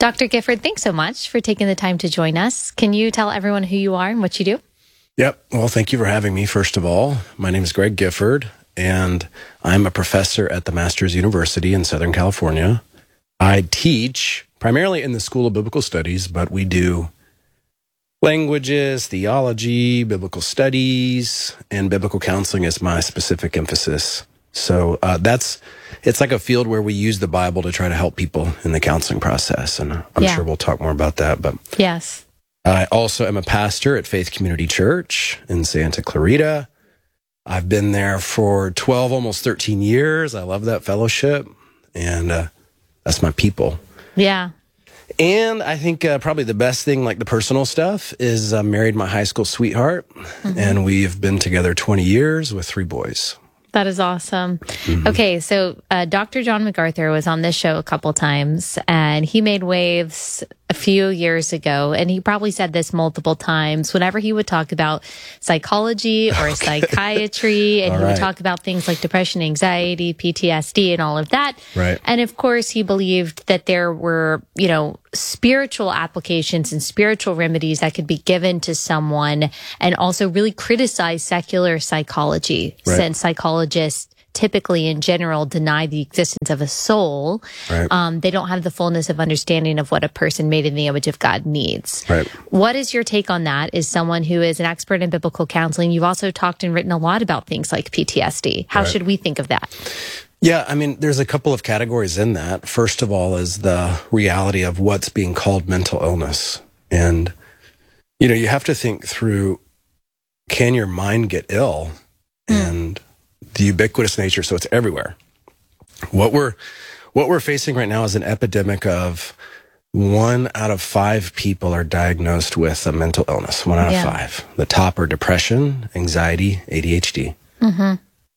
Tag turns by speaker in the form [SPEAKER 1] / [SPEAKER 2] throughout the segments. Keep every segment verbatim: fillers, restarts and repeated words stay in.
[SPEAKER 1] Doctor Gifford, thanks so much for taking the time to join us. Can you tell everyone who you are and what you do?
[SPEAKER 2] Yep. Well, thank you for having me, first of all. My name is Greg Gifford, and I'm a professor at the Masters University in Southern California. I teach primarily in the School of Biblical Studies, but we do languages, theology, biblical studies, and biblical counseling is my specific emphasis. So uh, that's, it's like a field where we use the Bible to try to help people in the counseling process. And I'm
[SPEAKER 1] Yeah.
[SPEAKER 2] sure we'll talk more about that. But
[SPEAKER 1] Yes.
[SPEAKER 2] I also am a pastor at Faith Community Church in Santa Clarita. I've been there for twelve, almost thirteen years. I love that fellowship. And uh, that's my people.
[SPEAKER 1] Yeah.
[SPEAKER 2] And I think uh, probably the best thing, like the personal stuff, is I married my high school sweetheart, mm-hmm. and we've been together twenty years with three boys.
[SPEAKER 1] That is awesome. Mm-hmm. Okay, so uh, Doctor John MacArthur was on this show a couple times, and he made waves a few years ago, and he probably said this multiple times whenever he would talk about psychology or okay. psychiatry, and all he right. would talk about things like depression, anxiety, P T S D, and all of that.
[SPEAKER 2] Right.
[SPEAKER 1] And of course, he believed that there were, you know, spiritual applications and spiritual remedies that could be given to someone, and also really criticize secular psychology, right. since psychologists typically in general deny the existence of a soul. Right. Um, they don't have the fullness of understanding of what a person made in the image of God needs.
[SPEAKER 2] Right.
[SPEAKER 1] What is your take on that? As someone who is an expert in biblical counseling, you've also talked and written a lot about things like P T S D. How right. should we think of that?
[SPEAKER 2] Yeah, I mean, there's a couple of categories in that. First of all is the reality of what's being called mental illness. And, you know, you have to think through, can your mind get ill? Mm. And the ubiquitous nature, so it's everywhere. What we're what we're facing right now is an epidemic of one out of five people are diagnosed with a mental illness. One out yeah. of five. The top are depression, anxiety, A D H D. Mm-hmm.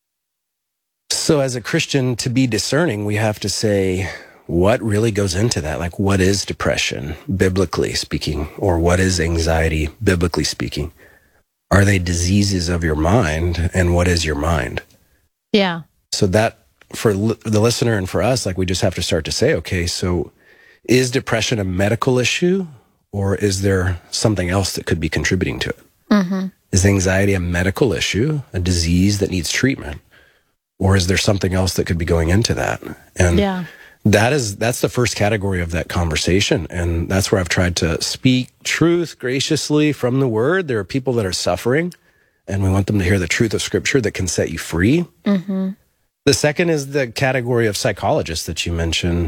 [SPEAKER 2] So as a Christian, to be discerning, we have to say, what really goes into that? Like, what is depression, biblically speaking? Or what is anxiety, biblically speaking? Are they diseases of your mind? And what is your mind?
[SPEAKER 1] Yeah.
[SPEAKER 2] So that, for li- the listener and for us, like, we just have to start to say, okay, so is depression a medical issue, or is there something else that could be contributing to it? Mm-hmm. Is anxiety a medical issue, a disease that needs treatment? Or is there something else that could be going into that? And
[SPEAKER 1] yeah.
[SPEAKER 2] that is, that's the first category of that conversation. And that's where I've tried to speak truth graciously from the word. There are people that are suffering, and we want them to hear the truth of Scripture that can set you free. Mm-hmm. The second is the category of psychologists that you mentioned.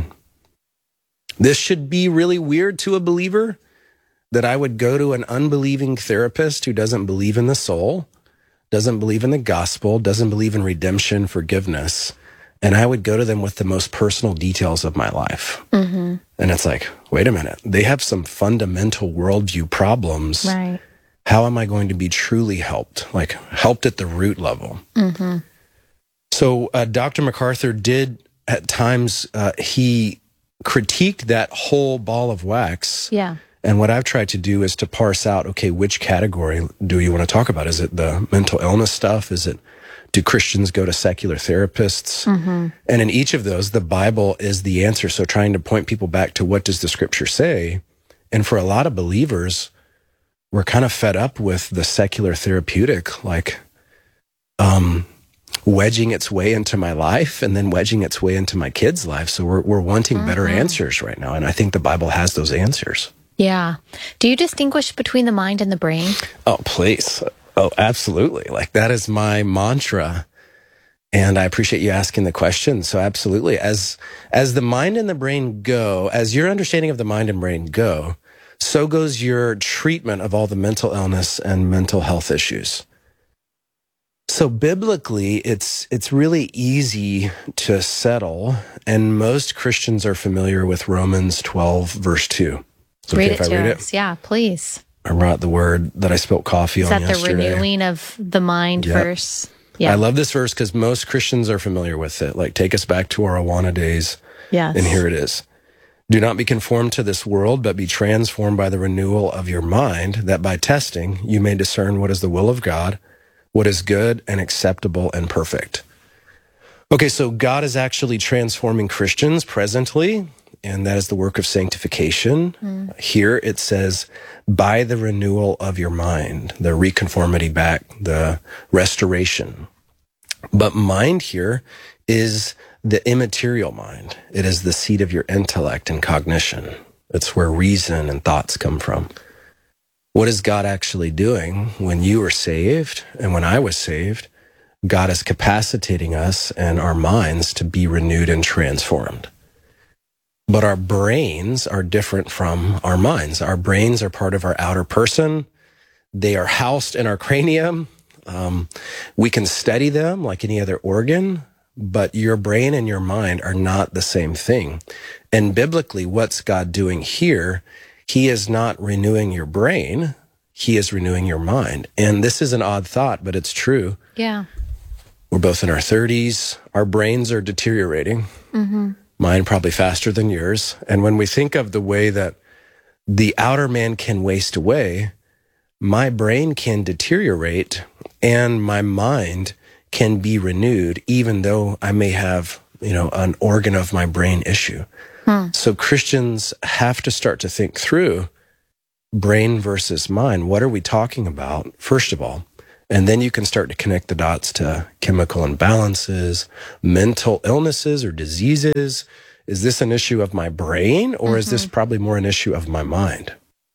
[SPEAKER 2] This should be really weird to a believer, that I would go to an unbelieving therapist who doesn't believe in the soul, doesn't believe in the gospel, doesn't believe in redemption, forgiveness, and I would go to them with the most personal details of my life. Mm-hmm. And it's like, wait a minute, they have some fundamental worldview problems.
[SPEAKER 1] Right.
[SPEAKER 2] How am I going to be truly helped? Like, helped at the root level. Mm-hmm. So uh, Doctor MacArthur did, at times, uh, he critiqued that whole ball of wax.
[SPEAKER 1] Yeah.
[SPEAKER 2] And what I've tried to do is to parse out, okay, which category do you want to talk about? Is it the mental illness stuff? Is it, do Christians go to secular therapists? Mm-hmm. And in each of those, the Bible is the answer. So trying to point people back to what does the Scripture say? And for a lot of believers, we're kind of fed up with the secular therapeutic, like um, wedging its way into my life and then wedging its way into my kids' life. So we're we're wanting mm-hmm. better answers right now. And I think the Bible has those answers.
[SPEAKER 1] Yeah. Do you distinguish between the mind and the brain?
[SPEAKER 2] Oh, please. Oh, absolutely. Like, that is my mantra. And I appreciate you asking the question. So absolutely. As, as the mind and the brain go, as your understanding of the mind and brain go, so goes your treatment of all the mental illness and mental health issues. So biblically, it's, it's really easy to settle. And most Christians are familiar with Romans twelve, verse two.
[SPEAKER 1] Read it to us. Yeah, please.
[SPEAKER 2] I brought the word that I spilled coffee
[SPEAKER 1] on
[SPEAKER 2] yesterday.
[SPEAKER 1] Is that the renewing of the mind
[SPEAKER 2] yep.
[SPEAKER 1] verse? Yeah.
[SPEAKER 2] I love this verse because most Christians are familiar with it. Like, take us back to our Awana days.
[SPEAKER 1] Yes.
[SPEAKER 2] And here it is. Do not be conformed to this world, but be transformed by the renewal of your mind, that by testing you may discern what is the will of God, what is good and acceptable and perfect. Okay, so God is actually transforming Christians presently, and that is the work of sanctification. Mm. Here it says, by the renewal of your mind, the reconformity back, the restoration. But mind here is the immaterial mind. It is the seat of your intellect and cognition. It's where reason and thoughts come from. What is God actually doing when you were saved and when I was saved? God is capacitating us and our minds to be renewed and transformed. But our brains are different from our minds. Our brains are part of our outer person. They are housed in our cranium. Um, we can study them like any other organ, but your brain and your mind are not the same thing. And biblically, what's God doing here? He is not renewing your brain. He is renewing your mind. And this is an odd thought, but it's true.
[SPEAKER 1] Yeah.
[SPEAKER 2] We're both in our thirties. Our brains are deteriorating. Mm-hmm. Mine probably faster than yours. And when we think of the way that the outer man can waste away, my brain can deteriorate and my mind can be renewed, even though I may have, you know, an organ of my brain issue. Hmm. So Christians have to start to think through brain versus mind. What are we talking about, first of all? And then you can start to connect the dots to chemical imbalances, mental illnesses or diseases. Is this an issue of my brain, or mm-hmm. is this probably more an issue of my mind?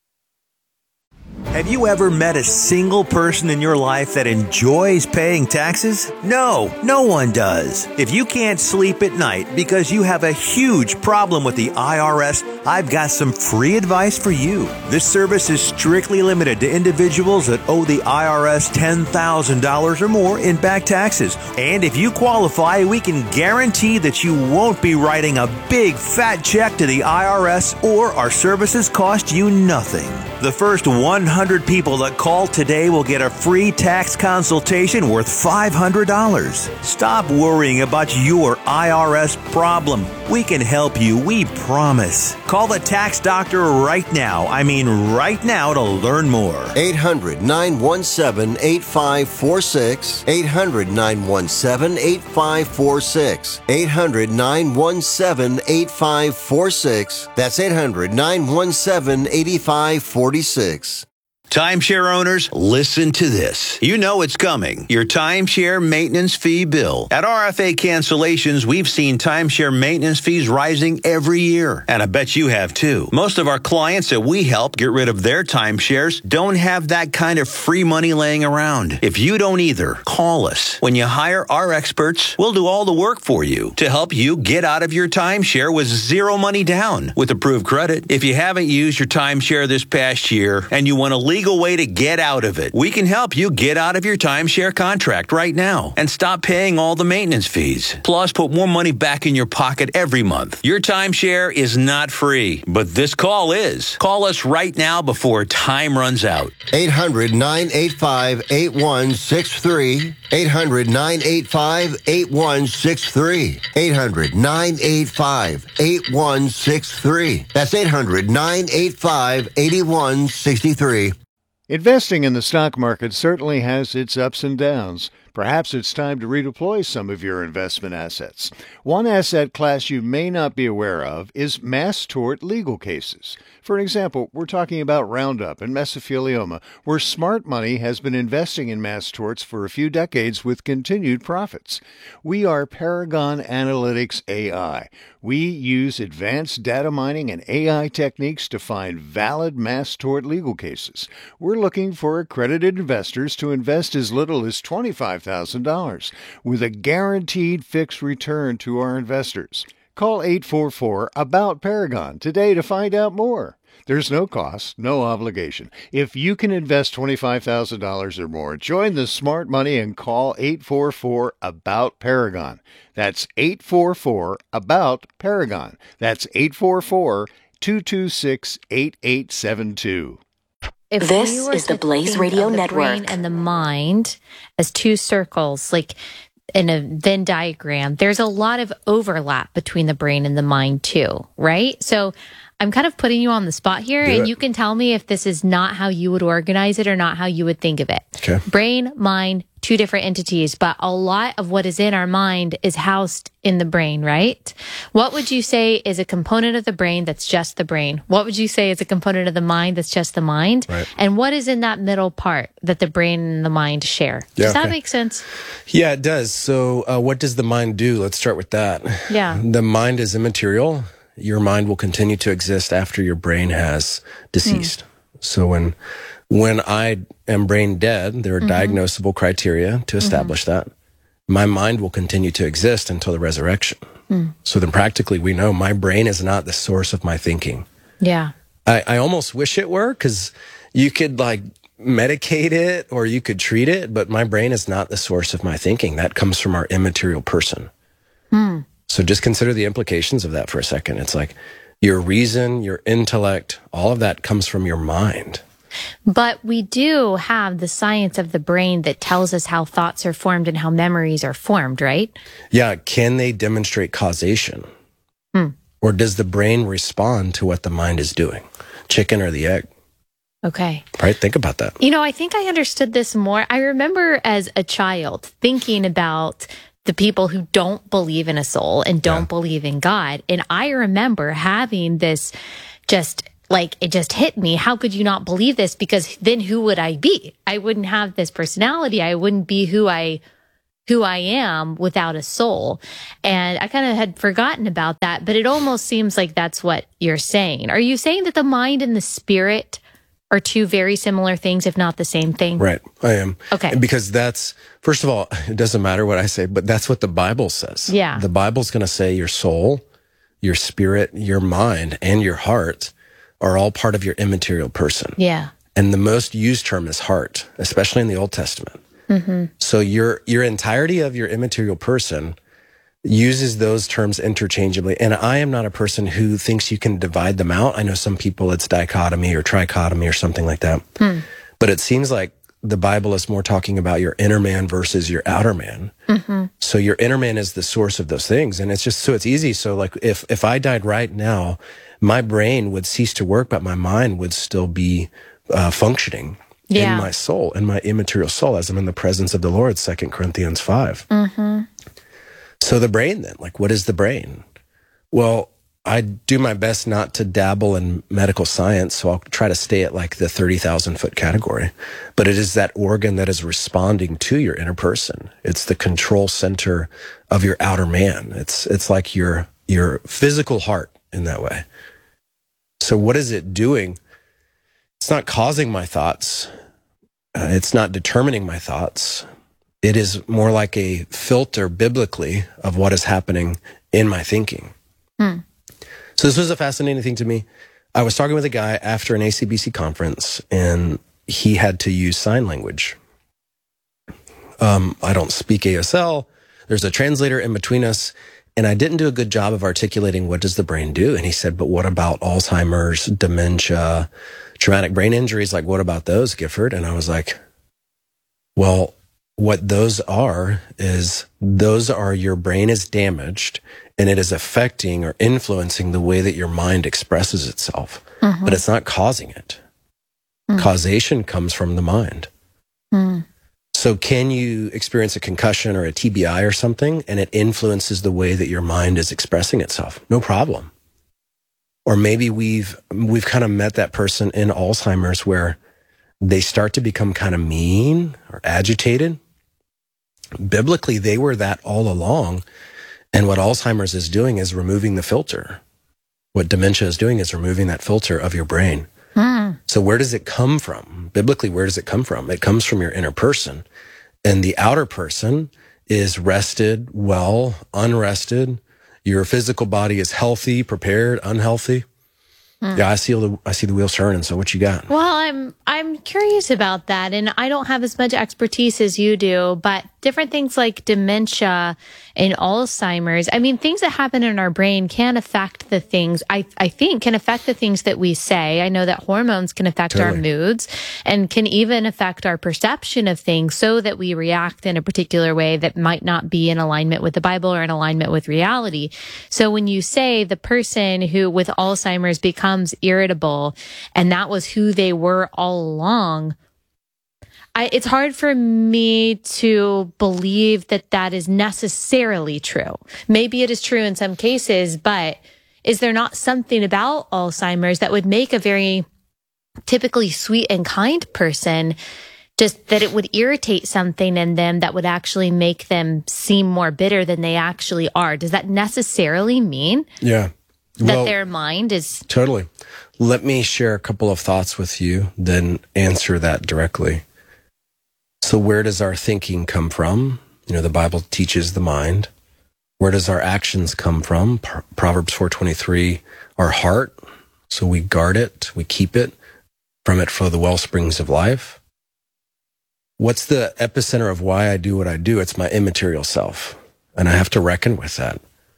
[SPEAKER 3] Have you ever met a single person in your life that enjoys paying taxes? No, no one does. If you can't sleep at night because you have a huge problem with the I R S, I've got some free advice for you. This service is strictly limited to individuals that owe the I R S ten thousand dollars or more in back taxes. And if you qualify, we can guarantee that you won't be writing a big fat check to the I R S, or our services cost you nothing. The first one hundred people that call today will get a free tax consultation worth five hundred dollars. Stop worrying about your I R S problem. We can help you, we promise. Call the tax doctor right now. I mean right now to learn more.
[SPEAKER 4] eight hundred, nine one seven, eight five four six. eight hundred, nine one seven, eight five four six. eight hundred, nine one seven, eight five four six. That's eight hundred, nine one seven, eight five four six.
[SPEAKER 3] Timeshare owners, listen to this. You know it's coming. Your timeshare maintenance fee bill. At R F A Cancellations, we've seen timeshare maintenance fees rising every year. And I bet you have too. Most of our clients that we help get rid of their timeshares don't have that kind of free money laying around. If you don't either, call us. When you hire our experts, we'll do all the work for you to help you get out of your timeshare with zero money down with approved credit. If you haven't used your timeshare this past year and you want to leave legal way to get out of it. We can help you get out of your timeshare contract right now and stop paying all the maintenance fees. Plus, put more money back in your pocket every month. Your timeshare is not free, but this call is. Call us right now before time runs out.
[SPEAKER 4] eight hundred, nine eight five, eight one six three. eight hundred, nine eight five, eight one six three. eight hundred, nine eight five, eight one six three. That's eight hundred, nine eight five, eight one six three.
[SPEAKER 5] Investing in the stock market certainly has its ups and downs. Perhaps it's time to redeploy some of your investment assets. One asset class you may not be aware of is mass tort legal cases. For example, we're talking about Roundup and mesothelioma, where smart money has been investing in mass torts for a few decades with continued profits. We are Paragon Analytics A I. We use advanced data mining and A I techniques to find valid mass tort legal cases. We're looking for accredited investors to invest as little as twenty-five thousand dollars with a guaranteed fixed return to our investors. Call eight four four, ABOUT Paragon today to find out more. There's no cost, no obligation. If you can invest twenty-five thousand dollars or more, join the smart money and call eight four four, ABOUT Paragon. That's eight four four, ABOUT Paragon. That's eight four four, two two six, eight eight seven two.
[SPEAKER 1] If
[SPEAKER 6] this is the Blaze Radio
[SPEAKER 1] the
[SPEAKER 6] Network.
[SPEAKER 1] Brain and the mind as two circles, like in a Venn diagram, there's a lot of overlap between the brain and the mind too, right? So I'm kind of putting you on the spot here, and you can tell me if this is not how you would organize it or not how you would think of it.
[SPEAKER 2] Okay.
[SPEAKER 1] Brain, mind, two different entities, but a lot of what is in our mind is housed in the brain, right? What would you say is a component of the brain that's just the brain? What would you say is a component of the mind that's just the mind?
[SPEAKER 2] Right.
[SPEAKER 1] And what is in that middle part that the brain and the mind share?
[SPEAKER 2] Yeah,
[SPEAKER 1] Does that
[SPEAKER 2] okay.
[SPEAKER 1] make sense?
[SPEAKER 2] Yeah, it does. So uh, what does the mind do? Let's start with that.
[SPEAKER 1] Yeah.
[SPEAKER 2] The mind is immaterial. Your mind will continue to exist after your brain has deceased. Mm. So when when I am brain dead, there are mm-hmm. diagnosable criteria to establish mm-hmm. that. My mind will continue to exist until the resurrection. Mm. So then practically we know my brain is not the source of my thinking.
[SPEAKER 1] Yeah.
[SPEAKER 2] I, I almost wish it were, because you could like medicate it or you could treat it, but my brain is not the source of my thinking. That comes from our immaterial person. Mm. So just consider the implications of that for a second. It's like your reason, your intellect, all of that comes from your mind.
[SPEAKER 1] But we do have the science of the brain that tells us how thoughts are formed and how memories are formed, right?
[SPEAKER 2] Yeah. Can they demonstrate causation? Hmm. Or does the brain respond to what the mind is doing? Chicken or the egg?
[SPEAKER 1] Okay.
[SPEAKER 2] Right? Think about that.
[SPEAKER 1] You know, I think I understood this more. I remember as a child thinking about the people who don't believe in a soul and don't yeah. believe in God. And I remember having this just... Like, it just hit me. How could you not believe this? Because then who would I be? I wouldn't have this personality. I wouldn't be who I who I am without a soul. And I kind of had forgotten about that, but it almost seems like that's what you're saying. Are you saying that the mind and the spirit are two very similar things, if not the same thing?
[SPEAKER 2] Right, I am.
[SPEAKER 1] Okay.
[SPEAKER 2] Because that's, first of all, it doesn't matter what I say, but that's what the Bible says.
[SPEAKER 1] Yeah.
[SPEAKER 2] The Bible's going to say your soul, your spirit, your mind, and your heart are all part of your immaterial person.
[SPEAKER 1] Yeah.
[SPEAKER 2] And the most used term is heart, especially in the Old Testament. Mm-hmm. So your your entirety of your immaterial person uses those terms interchangeably. And I am not a person who thinks you can divide them out. I know some people it's dichotomy or trichotomy or something like that. Hmm. But it seems like the Bible is more talking about your inner man versus your outer man. Mm-hmm. So your inner man is the source of those things. And it's just, so it's easy. So like if, if I died right now, my brain would cease to work, but my mind would still be uh, functioning yeah. in my soul, in my immaterial soul, as I'm in the presence of the Lord, Second Corinthians five. Mm-hmm. So the brain then, like what is the brain? Well, I do my best not to dabble in medical science, so I'll try to stay at like the thirty thousand foot category. But it is that organ that is responding to your inner person. It's the control center of your outer man. It's it's like your your physical heart in that way. So what is it doing? It's not causing my thoughts. Uh, it's not determining my thoughts. It is more like a filter biblically of what is happening in my thinking. Hmm. So this was a fascinating thing to me. I was talking with a guy after an A C B C conference, and he had to use sign language. Um, I don't speak A S L. There's a translator in between us. And I didn't do a good job of articulating what does the brain do. And he said, but what about Alzheimer's, dementia, traumatic brain injuries? Like, what about those, Gifford? And I was like, well, what those are is those are your brain is damaged and it is affecting or influencing the way that your mind expresses itself. Mm-hmm. But it's not causing it. Mm. Causation comes from the mind. Mm. So can you experience a concussion or a T B I or something, and it influences the way that your mind is expressing itself? No problem. Or maybe we've we've kind of met that person in Alzheimer's where they start to become kind of mean or agitated. Biblically, they were that all along. And what Alzheimer's is doing is removing the filter. What dementia is doing is removing that filter of your brain. Mm. So where does it come from? Biblically, where does it come from? It comes from your inner person. And the outer person is rested, well, unrested. Your physical body is healthy, prepared, unhealthy. Mm. Yeah, I see the I see the wheels turning. So what you got?
[SPEAKER 1] Well, I'm I'm curious about that, and I don't have as much expertise as you do, but different things like dementia and Alzheimer's, I mean, things that happen in our brain can affect the things, I, I think, can affect the things that we say. I know that hormones can affect totally. Our moods and can even affect our perception of things so that we react in a particular way that might not be in alignment with the Bible or in alignment with reality. So when you say the person who with Alzheimer's becomes irritable and that was who they were all along, I, it's hard for me to believe that that is necessarily true. Maybe it is true in some cases, but is there not something about Alzheimer's that would make a very typically sweet and kind person, just that it would irritate something in them that would actually make them seem more bitter than they actually are? Does that necessarily mean
[SPEAKER 2] Yeah.
[SPEAKER 1] that
[SPEAKER 2] Well,
[SPEAKER 1] their mind is...
[SPEAKER 2] Totally. Let me share a couple of thoughts with you, then answer that directly. So where does our thinking come from? You know, the Bible teaches the mind. Where does our actions come from? Pro- Proverbs four twenty-three, our heart. So we guard it, we keep it. From it flow the well springs of life. What's the epicenter of why I do what I do? It's my immaterial self. And I have to reckon with that.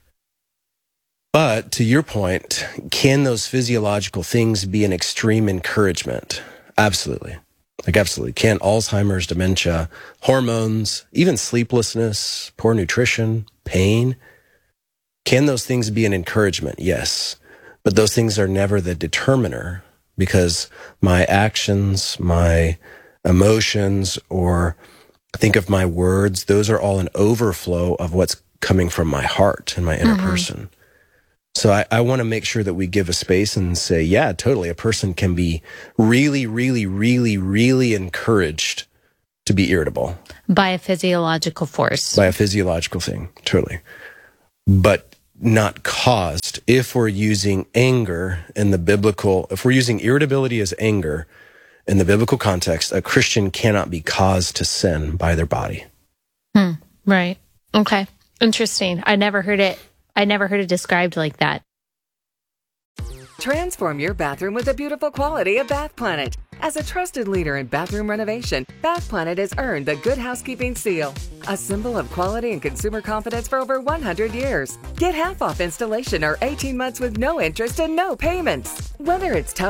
[SPEAKER 2] But to your point, can those physiological things be an extreme encouragement? Absolutely. Like absolutely. Can Alzheimer's, dementia, hormones, even sleeplessness, poor nutrition, pain, can those things be an encouragement? Yes. But those things are never the determiner, because my actions, my emotions, or think of my words, those are all an overflow of what's coming from my heart and my inner mm-hmm. person. So I, I want to make sure that we give a space and say, yeah, totally. A person can be really, really, really, really encouraged to be irritable.
[SPEAKER 1] By a physiological force.
[SPEAKER 2] By a physiological thing, totally. But not caused. If we're using anger in the biblical, if we're using irritability as anger in the biblical context, a Christian cannot be caused to sin by their body.
[SPEAKER 1] Hmm. Right. Okay. Interesting. I never heard it. I never heard it described like that.
[SPEAKER 6] Transform your bathroom with the beautiful quality of Bath Planet. As a trusted leader in bathroom renovation, Bath Planet has earned the Good Housekeeping seal, a symbol of quality and consumer confidence for over one hundred years. Get half off installation or eighteen months with no interest and no payments. Whether it's tough